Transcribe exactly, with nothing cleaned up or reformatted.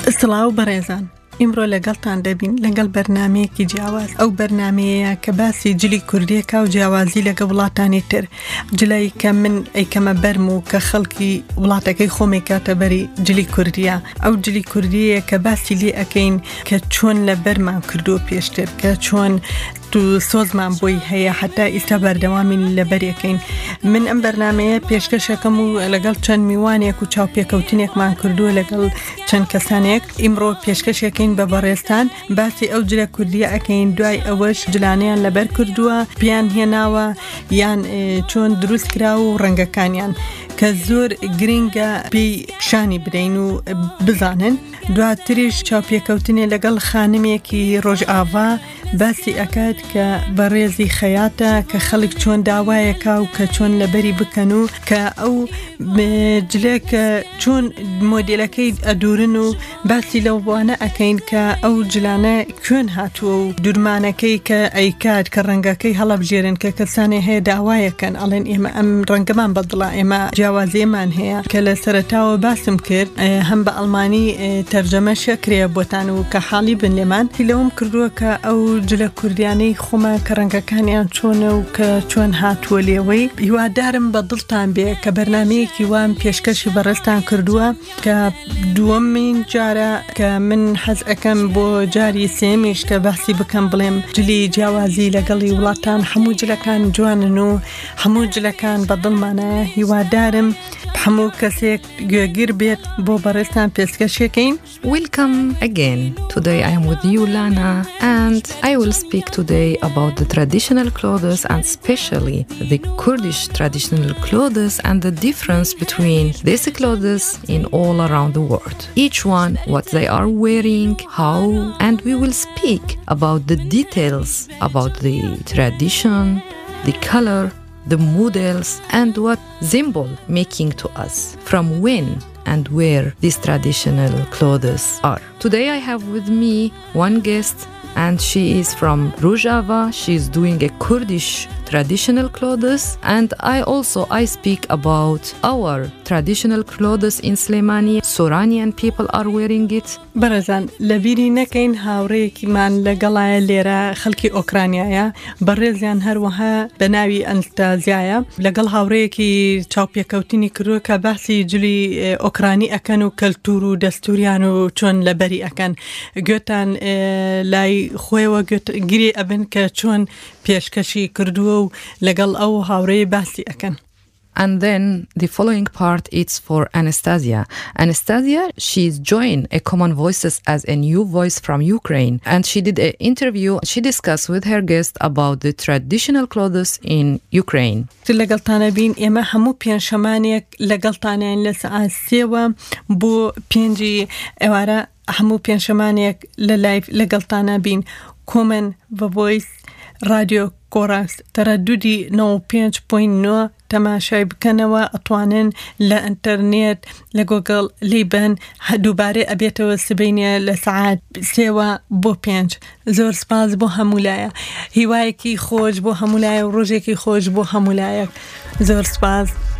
سڵاو بەڕێزان، ئیمڕۆ لەگەڵتان دەبین لەگەڵ بەرنامەیەکی جیاواز. ئەو بەرنامەیە کە باسی جلی کوردیەکە و جیاوازی لەگە وڵاتانی تر، جلای کە من ئەیکەمە بەرم و کە خەڵکی وڵاتەکەی خۆمی کاتە بەری جلی کوردیە. ئەو جلی کوردیە کە باسی لێ ئەکەین کە چۆن لە بەرمان کردو پێشتر، کە چۆن تو سۆزمان بۆی هەیە حتا ئیستا بەردەوامین لە بەرێکەین. من ئەم بەرنامەیە پێشکەشەکەم و لەگەڵ چەند میوانێک و چاوپێکەوتنێکمان کردووە لەگەڵ چەند کەسانێک. ئیمڕۆ پێشکەشێکین بە بەڕێستان باسی ئەو جلە کوردیە ئەکەین، دوای ئەوەش جلانیان لەبەر کردووە، پیان هێناوە یان چۆن دروست کرا و ڕەنگەکانیان کە زۆر گرنگە پێی پیشانی بدەین و بزانن. دواتریش چاوپێکەوتنێ لەگەڵ خانمێکی ڕۆژئاوا باسی ئەکات کە بەڕێزی خەیاتە کە خەڵک چۆن داوایەکە و کە چۆن لەبەری بکەن و کە ئەو جلێکە چۆن مۆدیلەکەی ئەدورن و باسی لەو بوانە ئەکەین کە ئەو جلانە کوێن هاتووە و دوورمانەکەی کە ئەیکات کە ڕەنگەکەی هەڵەبژێرن کە کەسانێ هەیە داوایەکەن ئەڵێن ئێمە ئەم ڕەنگەمان بەدڵە، ئێمە جیاوازیەمان هەیە کە لە سەرەتاوە باسم کرد. هەم بە ئەڵمانی تەرجەمەشە کرێ بۆتان و کە حاڵی بن لێمان لەوم کردووە کە ئەو جلە کوردیانەی خۆمە کە ڕەنگەکانیان چۆنە و کە چۆن هاتووە لێوەی. هیوادارم بە دڵتان بێ کە بەرنامەیەکی وام پێشکەشی بەڕێستان کردووە کە دووەمین جارە کە من حەز ئەەکەم بۆ جاری سێمیش کە باسی بکەم بڵێم جلی جیاوازی لەگەڵی وڵاتان. هەموو جلەکان جوانن و هەموو جلەکان بە دڵمانە. هیوادارم هەموو کەسێک گوێگیر بێت بۆ بەڕێستان پێشکەشێکین. Welcome again. Today I am with you, Lana, and I will speak today about the traditional clothes and especially the Kurdish traditional clothes and the difference between these clothes in all around the world. Each one, what they are wearing, how, and we will speak about the details about the tradition, the color, the models, and what symbol making to us, from when and where these traditional clothes are. Today I have with me one guest, and she is from Rojava. She is doing a Kurdish traditional clothes, and I also I speak about our traditional clothes in Slemani. Soranian people are wearing it. بەرەزان لەبیری نەکەین هاوڕەیەکیمان لەگەڵایە لێرە خەڵکی ئۆکرانیایە، بەڕێزیان هەروەها بە ناوی ئەنستازیایە، لەگەڵ هاوڕەیەکی چاوپێکەوتنی کردووە کە باسی جلی ئۆکرانی ئەکەن و کەلتور و دەستوریان و چۆن لەبەری ئەکەن. گوێتان لای خۆیەوە گیری ئەبن کە چۆن پێشکەشی کردووە و لەگەڵ ئەو هاوڕێی باسی ئەکەن. And then the following part is for Anastasia. Anastasia, she's joined a Common Voices as a new voice from Ukraine, and she did an interview. She discussed with her guest about the traditional clothes in Ukraine. لەگەڵتانە بین ئێمە هەموو پێنجشەمانێک لەگەڵتانیان لە سەعات سێوە بۆ پێنجی ئێوارە هەموو پێنجشەمانێک لە لایڤ لەگەڵتانە بین. کۆمن بە ڤۆیس رادیۆ کۆراکس تەرەدودی نۆ و پێنج پۆین نۆ تەماشای بکەنەوە، ئەتوانن لە ئینتەرنێت لە گۆگڵ لیبن دووبارێ ئەبێتەوە سبەینە لە سەعات سێوە بۆ پێنج. زۆر سپاس بۆ هەمولایە، هیوایەکی خۆش بۆ هەمولایە و ڕۆژێکی خۆش بۆ هەمولایەک. زۆر سپاس.